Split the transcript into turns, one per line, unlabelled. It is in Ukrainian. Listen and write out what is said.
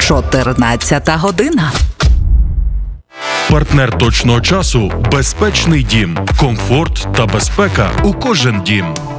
14 година.
Партнер точного часу – безпечний дім. Комфорт та безпека у кожен дім.